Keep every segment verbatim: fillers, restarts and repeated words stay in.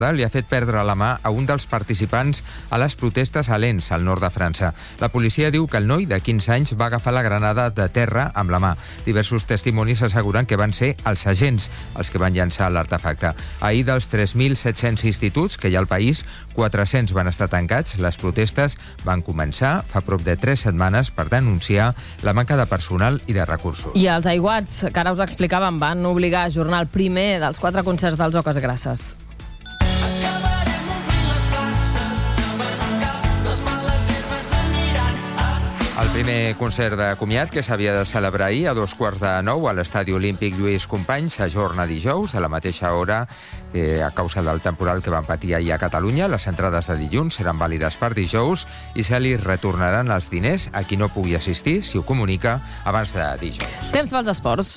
li ha fet perdre la mà a un dels participants a les protestes a Lens, al nord de França. La policia diu que el noi de quinze anys va agafar la granada de terra amb la mà. Diversos testimonis asseguren que van ser els agents els que van llançar l'artefacte. Ahir, dels tres mil set-cents instituts que hi ha al país, quatre-cents van estar tancats. Les protestes van començar fa prop de tres setmanes per denunciar la manca de personal i de recursos. I els aiguats, que ara us explicàvem, van obligar a ajornar el primer dels quatre concerts dels Oques Grasses. El primer concert de comiat, que s'havia de celebrar ahir a dos quarts de nou a l'Estadi Olímpic Lluís Companys, s'ajorna dijous a la mateixa hora eh, a causa del temporal que van patir ahir a Catalunya. Les entrades de dilluns seran vàlides per dijous i se li retornaran els diners a qui no pugui assistir, si ho comunica, abans de dijous. Temps pels esports.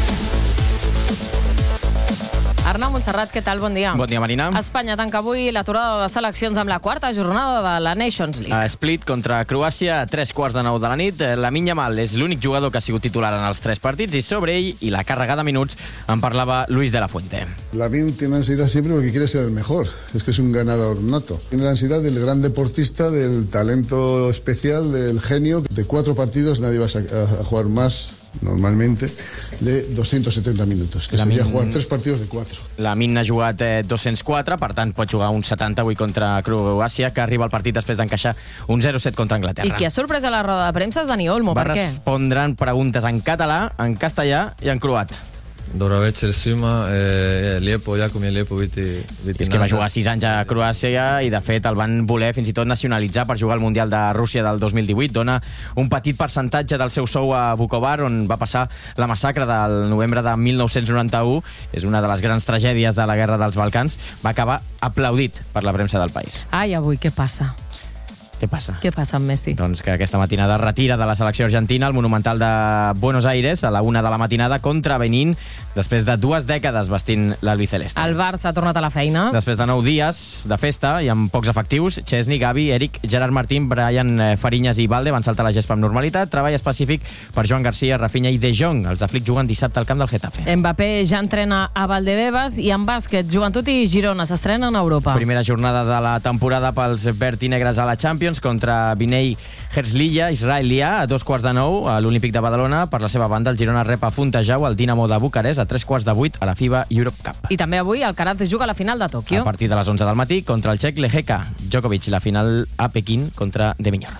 Arnau Montserrat, què tal? Bon dia. Bon dia, Marina. Espanya tanca avui l'aturada de seleccions amb la quarta jornada de la Nations League. A Split contra Croàcia a tres quarts de nou de la nit. Lamine Yamal és l'únic jugador que ha sigut titular en els tres partits i sobre ell i la càrrega de minuts en parlava Luis de la Fuente. Lamine tiene ansiedad siempre porque quiere ser el mejor. Es que es un ganador nato. Tiene la ansiedad del gran deportista, del talento especial, del genio. De cuatro partidos nadie va a jugar más normalmente de doscientos setenta minutos, que Lamine... sería jugar tres partidos de cuatro. Lamine ha jugat eh, dos-cents quatre, per tant pot jugar un setanta avui contra Croàcia, que arriba al partit després d'encaixar un zero set contra Anglaterra. I qui ha sorprès a la roda de premsa és Dani Olmo, Va per què? respondre preguntes en català, en castellà i en croat. Dobro večer svima, e, lijepo, jako mi je lijepo biti, biti És que va jugar sis anys a Croàcia i, de fet, el van voler fins i tot nacionalitzar per jugar al Mundial de Rússia del dos mil divuit. Dona un petit percentatge del seu sou a Vukovar, on va passar la massacre del novembre de mil nou-cents noranta-u. És una de les grans tragèdies de la Guerra dels Balcans. Va acabar aplaudit per la premsa del país. Ai, avui, què passa? Què passa? Què passa amb Messi? Doncs que aquesta matinada retira de la selecció argentina el Monumental de Buenos Aires a la una de la matinada contra Benín, després de dues dècades vestint l'albiceleste. El Barça ha tornat a la feina. Després de nou dies de festa i amb pocs efectius, Chesney, Gavi, Eric, Gerard Martín, Brian Fariñas i Valde van saltar la gespa amb normalitat. Treball específic per Joan Garcia, Rafinha i De Jong. Els de Flick juguen dissabte al camp del Getafe. Mbappé ja entrena a Valdebebas i en bàsquet, Joventut i Girona s'estrenen a Europa. Primera jornada de la temporada pels verd i negres a la Champions contra Vinei Herzliya, israelià, a dos quarts de nou a l'Olímpic de Badalona. Per la seva banda, el Girona rep a Fontejau el Dinamo de Bucarest a tres quarts de vuit a la FIBA Europe Cup. I també avui el Caraz juga a la final de Tòquio. A partir de les onze del matí contra el txec Leheka. Djokovic, la final a Pequín contra De Minyar.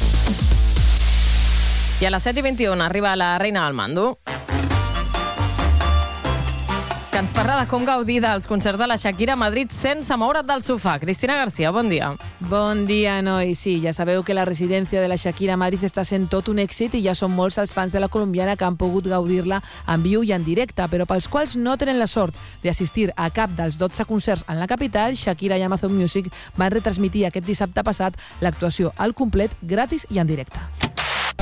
I a les set i vint-i-u arriba la reina del mando, que ens parla de com gaudir dels concerts de la Shakira a Madrid sense moure't del sofà. Cristina García, bon dia. Bon dia, noi. Sí, ja sabeu que la residència de la Shakira a Madrid està sent tot un èxit i ja són molts els fans de la colombiana que han pogut gaudir-la en viu i en directe, però pels quals no tenen la sort d'assistir a cap dels dotze concerts en la capital, Shakira i Amazon Music van retransmitir aquest dissabte passat l'actuació al complet, gratis i en directe.